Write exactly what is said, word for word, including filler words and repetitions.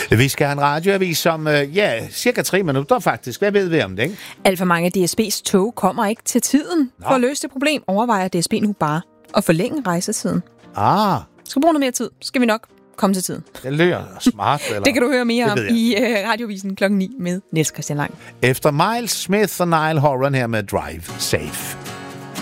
Vi skal have en radioavis om, øh, ja, cirka tre minutter faktisk. Hvad ved vi om det, ikke? Alt for mange af D S B's tog kommer ikke til tiden. Nå. For at løse det problem overvejer D S B nu bare at forlænge rejsetiden. Ah. Skal bruge noget mere tid, skal vi nok komme til tiden. Det lyder smart, eller? Det kan du høre mere om i uh, Radiovisen klokken ni med Niels Christian Lang. Efter Miles Smith og Niall Horan her med Drive Safe.